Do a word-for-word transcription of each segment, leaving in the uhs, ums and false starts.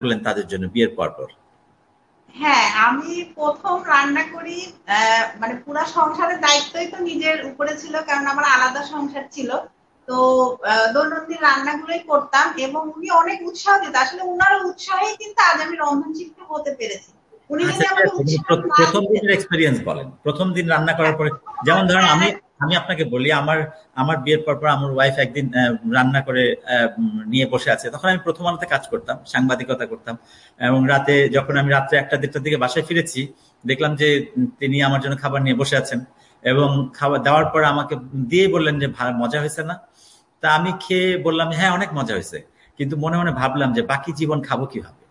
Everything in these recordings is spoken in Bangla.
করলেন তাদের জন্য বিয়ের পর পর? হ্যাঁ, আমি প্রথম রান্না করি, মানে পুরা সংসারের দায়িত্বই তো নিজের উপরে ছিল, কারণ আমার আলাদা সংসার ছিল। তো দৈনন্দিন রান্নাগুলোই করতাম এবং উনি অনেক উৎসাহ দিত। আসলে উনার উৎসাহেই কিন্তু আজ আমি রন্ধন শিল্পী হতে পেরেছি। উনি যদি আমাকে উৎসাহ না প্রথম দিতেন। দিনের এক্সপেরিয়েন্স বলেন, প্রথম দিন রান্না করার পরে। যেমন ধরেন আমি আমি আপনাকে বলি, আমার আমার বিয়ের পর পর আমার ওয়াইফ একদিন রান্না করে নিয়ে বসে আছে, তখন আমি প্রথম আলোতে কাজ করতাম, সাংবাদিকতা করতাম, এবং রাতে যখন আমি রাত্রে একটা দেড়টার দিকে বাসায় ফিরেছি, দেখলাম যে তিনি আমার জন্য খাবার নিয়ে বসে আছেন এবং খাবার দেওয়ার পর আমাকে দিয়ে বললেন যে মজা হয়েছে না? তা আমি খেয়ে বললাম হ্যাঁ অনেক মজা হয়েছে, কিন্তু মনে মনে ভাবলাম যে বাকি জীবন খাবো কিভাবে।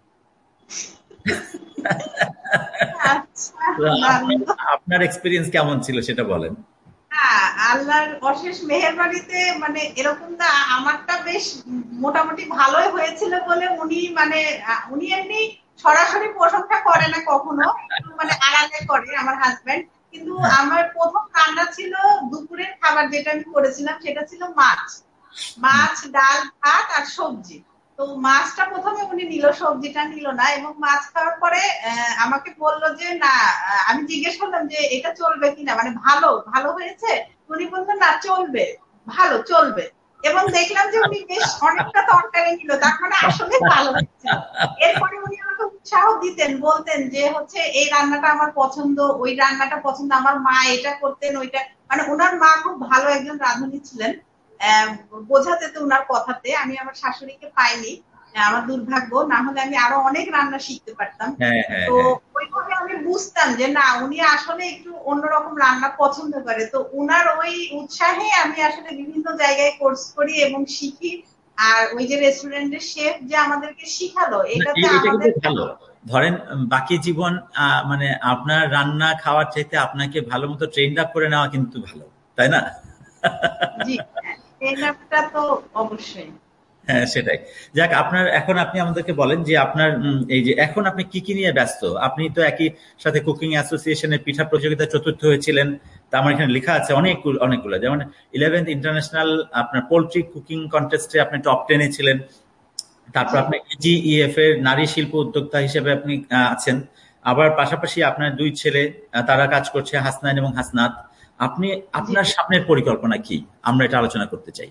আপনার এক্সপেরিয়েন্স কেমন ছিল সেটা বলেন। হ্যাঁ, আল্লাহর অশেষ মেহেরবানিতে মানে এরকম না, আমারটা বেশ মোটামুটি ভালোই হয়েছিল বলে উনি মানে উনি এমনি সরাসরি প্রশংসা করে না কখনো, মানে আড়ালে করে আমার হাজবেন্ড। কিন্তু আমার প্রথম রান্না ছিল দুপুরের খাবার, যেটা আমি করেছিলাম সেটা ছিল মাছ মাছ ডাল ভাত আর সবজি। তো মাছটা প্রথমে উনি নিল, সবজিটা নিল না, এবং মাছ খাওয়ার পরে আমাকে বলল যে না, আমি জিজ্ঞেস করলাম যে এটা চলবে কিনা, মানে ভালো ভালো হয়েছে? উনি বললেন না চলবে, ভালো চলবে। এবং দেখলাম যে উনি বেশ অনেকটা তরকারি নিল, তার মানে আসলে ভালো হচ্ছে। এরপরে উনি আমাকে উৎসাহ দিতেন, বলতেন যে হচ্ছে এই রান্নাটা আমার পছন্দ, ওই রান্নাটা পছন্দ, আমার মা এটা করতেন ওইটা, মানে ওনার মা খুব ভালো একজন রাঁধুনি ছিলেন। বোঝা যেত ওনার কথাতে। আমি আমার শাশুড়িকে পাইনি, আমার দুর্ভাগ্য, না হলে আমি আরো অনেক রান্না শিখতে পারতাম। তো ওইভাবে আমি বুঝতাম যে না, উনি আসলে একটু অন্যরকম রান্না পছন্দ করে। তো উনার ওই উৎসাহে আমি আসলে বিভিন্ন জায়গায় কোর্স করি এবং শিখি। আর ওই যে রেস্টুরেন্টের শেফ যে আমাদেরকে শিখালো, এটাতে আমাদের ভালো। ধরেন বাকি জীবন মানে আপনার রান্না খাওয়ার চাইতে আপনাকে ভালো মতো ট্রেন আপ করে নেওয়া কিন্তু ভালো, তাই না? জি, ট্রেন আপটা তো অবশ্যই। হ্যাঁ সেটাই। যাক, আপনার এখন আপনি আমাদেরকে বলেন যে আপনার এই যে এখন আপনি কি কি নিয়ে ব্যস্ত? আপনি তো একই সাথে কুকিং অ্যাসোসিয়েশনের পিঠা প্রতিযোগিতা চতুর্থ হয়েছিলেন, তা আমার এখানে লেখা আছে অনেক অনেকগুলো, যেমন ইলেভেন্থ ইন্টারন্যাশনাল আপনার পোল্ট্রি কুকিং কন্টেস্টে আপনি টপ টেনে ছিলেন। তারপর আপনি ইজিইএফ এর নারী শিল্প উদ্যোক্তা হিসেবে আপনি আছেন। আবার পাশাপাশি আপনার দুই ছেলে, তারা কাজ করছে, হাসনাইন এবং হাসনাত। আপনি আপনার সামনের পরিকল্পনা কি, আমরা এটা আলোচনা করতে চাই।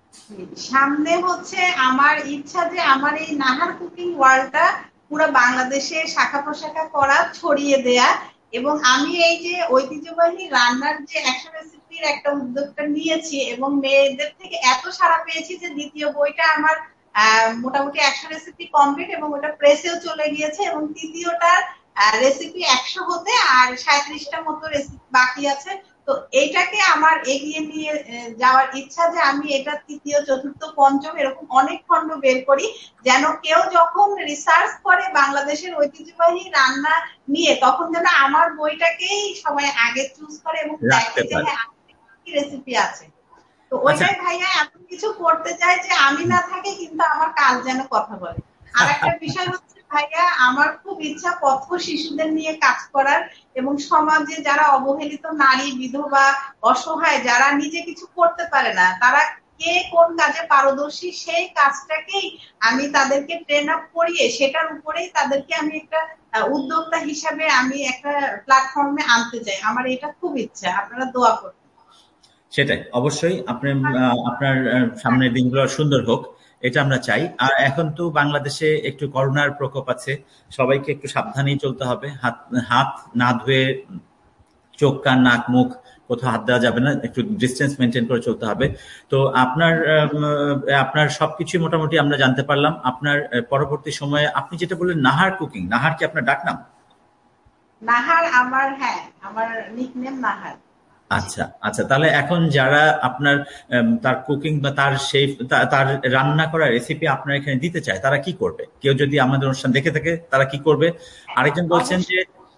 সামনে হচ্ছে আমার ইচ্ছা যে আমার এই নাহার কুকিং ওয়ার্ল্ডটা পুরো বাংলাদেশে শাখা প্রশাখা করা, ছড়িয়ে দেয়া। এবং আমি এই যে ঐতিহ্যবাহী রান্নার যে একশো রেসিপির একটা উদ্যোগটা নিয়েছি এবং মেয়েদের থেকে এত সাড়া পেয়েছি যে দ্বিতীয় বইটা আমার মোটামুটি একশো রেসিপি কমপ্লিট এবং ওটা প্রেসেও চলে গিয়েছে, এবং তৃতীয়টার রেসিপি একশো হতে আর সাঁত্রিশটা মতো রেসিপি বাকি আছে। তো এইটাকে আমার এগিয়ে নিয়ে যাওয়ার ইচ্ছা যে আমি এটা তৃতীয় চতুর্থ পঞ্চম এরকম অনেক খণ্ড বের করি, যেন কেউ যখন রিসার্চ করে বাংলাদেশের ঐতিহ্যবাহী রান্না নিয়ে, তখন যেন আমার বইটাকেই সবাই আগে চুজ করে এবং দেখে যে হ্যাঁ কি রেসিপি আছে। তো ওইটাই ভাইয়া এমন কিছু করতে চাই যে আমি না থাকি কিন্তু আমার কাজ যেন কথা বলে। আর একটা বিষয় হচ্ছে ভাইয়া, আমার খুব ইচ্ছা পথ শিশুদের নিয়ে কাজ করার, এবং সমাজে যারা অবহেলিত নারী, বিধবা, অসহায়, যারা নিজে কিছু করতে পারে না, তারা কে কোন কাজে পারদর্শী, সেই কাজটাকেই আমি তাদেরকে ট্রেন আপ করিয়ে সেটার উপরেই তাদেরকে আমি একটা উদ্যোক্তা হিসাবে আমি একটা প্ল্যাটফর্মে আনতে চাই। আমার এটা খুব ইচ্ছা, আপনারা দোয়া করুন। সেটাই, অবশ্যই আপনার আপনার সামনের দিনগুলো সুন্দর হোক, এটা আমরা চাই। আর এখন তো বাংলাদেশে একটু করোনার প্রকোপ আছে, সবাইকে একটু সাবধানেই চলতে হবে। হাত হাত না ধুয়ে, চোখ কান নাক মুখ কোথাও হাত দেওয়া যাবে না, একটু ডিস্টেন্স মেনটেন করে চলতে হবে। তো আপনার আপনার সবকিছু মোটামুটি আমরা জানতে পারলাম। আপনার পরবর্তী সময়ে আপনি যেটা বললেন নাহার কুকিং, নাহার কি আপনার ডাকনাম? নাহার আমার, হ্যাঁ আমার নিকনেম নাহার। আচ্ছা আচ্ছা, তাহলে এখন যারা আপনার তার কুকিং বা তার সেই তার রান্না করা রেসিপি আপনার এখানে দিতে চায়, তারা কি করবে? কেউ যদি আমাদের অনুষ্ঠান দেখে থাকে তারা কি করবে? আরেকজন বলছেন যে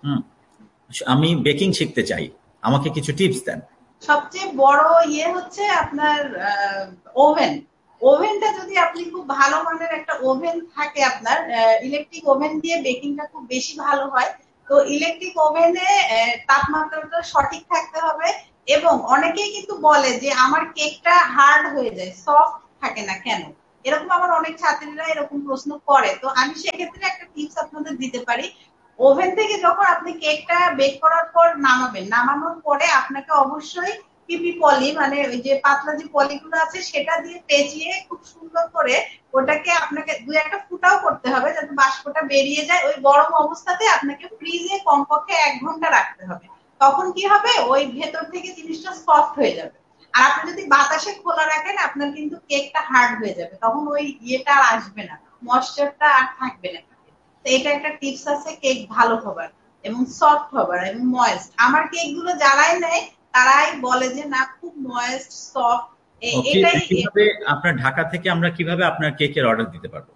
আমি বেকিং শিখতে চাই, আমাকে কিছু টিপস দেন। সবচেয়ে বড় ইয়ে হচ্ছে আপনার ওভেন। ওভেনটা যদি আপনি খুব ভালো মানের একটা ওভেন থাকে, আপনার ইলেকট্রিক ওভেন দিয়ে বেকিংটা খুব বেশি ভালো হয়। তো ইলেকট্রিক ওভেনে তাপমাত্রাটা সঠিক থাকতে হবে। এবং অনেকেই কিন্তু বলে যে আমার কেকটা হার্ড হয়ে যায়, সফট থাকে না কেন? এরকম আমার অনেক ছাত্রীরা এরকম প্রশ্ন করে। তো আমি সেক্ষেত্রে একটা টিপস আপনাদের দিতে পারি, ওভেন থেকে যখন আপনি কেকটা বেক করার পর নামাবেন, নামানোর পরে আপনাকে অবশ্যই পিপি পলি মানে ওই যে পাতলা যে পলিগুলো আছে সেটা দিয়ে পেঁচিয়ে খুব সুন্দর করে ওটাকে আপনাকে দুই একটা ফুটাও করতে হবে যাতে বাষ্পটা বেরিয়ে যায়। ওই গরম অবস্থাতে আপনাকে ফ্রিজে কমপক্ষে এক ঘন্টা রাখতে হবে। তখন কি হবে, ওই ভেতর থেকে জিনিসটা সফট হয়ে যাবে। আর আপনি যদি বাতাসে খোলা রাখেন আপনার কিন্তু কেকটা হার্ড হয়ে যাবে, তখন ওই ইয়েটা আর আসবে না, ময়েশ্চারটা আর থাকবে না। তো এটা একটা টিপস আছে কেক ভালো হবার এবং সফট হবার এবং ময়েস্ট। আমার কেক গুলো যারাই নেয় তারাই বলে যে না খুব ময়েস্ট সফট। এটাই কিভাবে আপনার ঢাকা থেকে আমরা কিভাবে আপনার কেকের অর্ডার দিতে পারবো?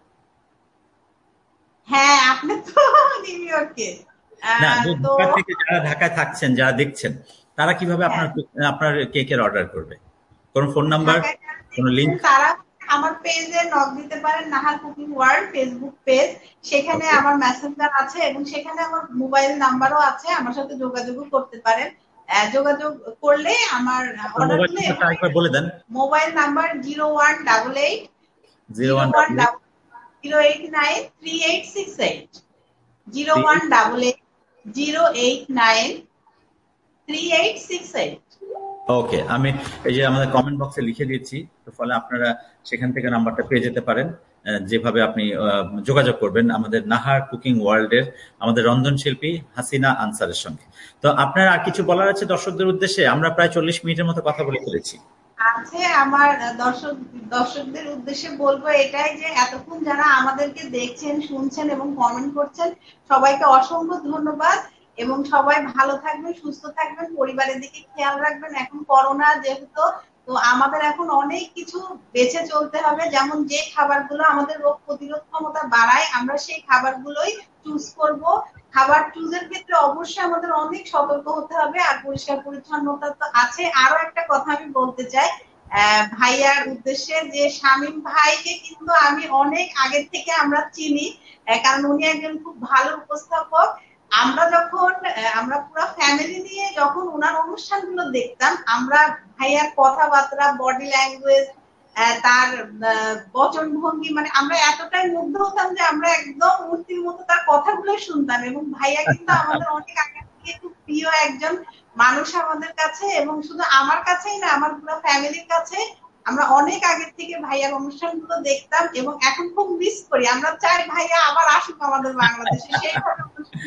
হ্যাঁ আপনি তো নিউ ইয়র্কে, না ঢাকা থেকে যারা ঢাকায় থাকছেন যারা দেখছেন তারা কিভাবে আপনার আপনার কেকের অর্ডার করবে? কোন ফোন নাম্বার, কোন লিংক? তারা আমার পেজে নক দিতে পারেন, Nahar cooking world Facebook page, সেখানে আমার মেসেঞ্জার আছে এবং সেখানে আমার মোবাইল নাম্বারও আছে, আমার সাথে যোগাযোগও করতে পারেন। যোগাযোগ করলে আমার অর্ডার বলে দেন। Mobile number zero one double eight zero one zero eight nine three eight six eight zero one double eight zero eight nine three eight six eight. ওকে, আমি এই যে আমাদের কমেন্ট বক্সে লিখে দিচ্ছি, ফলে আপনারা সেখান থেকে নাম্বারটা পেয়ে যেতে পারেন। যেভাবে আপনি যোগাযোগ করবেন আমাদের নাহার কুকিং ওয়ার্ল্ডের আমাদের রন্ধনশিল্পী হাসিনা আনসারের সঙ্গে। তো আপনার আর কিছু বলার আছে দর্শকদের উদ্দেশ্যে? আমরা প্রায় চল্লিশ মিনিটের মতো কথা বলে ফেলেছি। আছে আমার দর্শক দর্শকদের উদ্দেশ্যে বলবো এটাই যে এতক্ষণ যারা আমাদেরকে দেখছেন, শুনছেন এবং কমেন্ট করছেন সবাইকে অসংখ্য ধন্যবাদ এবং সবাই ভালো থাকবেন, সুস্থ থাকবেন, পরিবারের দিকে খেয়াল রাখবেন। এখন করোনা যেহেতু, তো আমাদের এখন অনেক কিছু বেঁচে চলতে হবে, যেমন যে খাবারগুলো আমাদের রোগ প্রতিরোধ ক্ষমতা বাড়ায় আমরা সেই খাবারগুলোই চুজ করব। খাবার চুজের ক্ষেত্রে অবশ্যই আমাদের অনেক সতর্ক হতে হবে আর পরিষ্কার পরিচ্ছন্নতা তো আছে। আরো একটা কথা আমি বলতে চাই ভাইয়ার উদ্দেশ্যে, যে শামীম ভাইকে কিন্তু আমি অনেক আগের থেকে আমরা চিনি, কারণ উনি একজন খুব ভালো উপস্থাপক। আমরা যখন আমরা পুরো ফ্যামিলি নিয়ে যখন ওনার অনুষ্ঠানগুলো দেখতাম, আমরা ভাইয়ার কথাবার্তা, বডি ল্যাঙ্গুয়েজ, তার বচন ভঙ্গি, মানে আমরা এতটাই মুগ্ধ হতাম যে আমরা একদম মূর্তির মতো তার কথাগুলো শুনতাম। এবং ভাইয়া কিন্তু আমাদের অনেক আগে থেকে খুব প্রিয় একজন মানুষ আমাদের কাছে, এবং শুধু আমার কাছেই না আমার পুরো ফ্যামিলির কাছে। আমরা অনেক আগের থেকে ভাইয়ার অনুষ্ঠানগুলো দেখতাম এবং এখন খুব মিস করি। আমরা চাই ভাইয়া আবার আসুক আমাদের বাংলাদেশে, সেইভাবে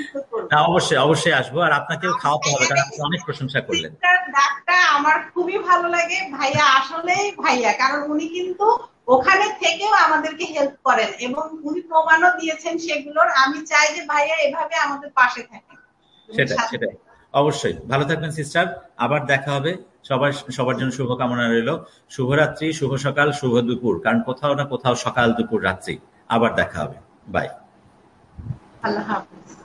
অবশ্যই অবশ্যই আসবো, আর আপনাকেও খাওয়াতে হবে কারণ আপনি অনেক প্রশংসা করলেন। ডাকটা আমার খুবই ভালো লাগে, ভাইয়া আসলেই ভাইয়া, কারণ উনি কিন্তু ওখানে থেকেও আমাদেরকে হেল্প করেন এবং উনি প্রমাণও দিয়েছেন সেগুলোর। আমি চাই যে ভাইয়া এভাবে আমাদের পাশে থাকেন। সেটাই সেটাই অবশ্যই। ভালো থাকবেন সিস্টার, আবার দেখা হবে। সবার সবার জন্য শুভকামনা রইল। শুভরাত্রি, শুভ সকাল, শুভ দুপুর, কারণ কোথাও না কোথাও সকাল দুপুর রাত্রি। আবার দেখা হবে। বাই। আল্লাহ হাফেজ।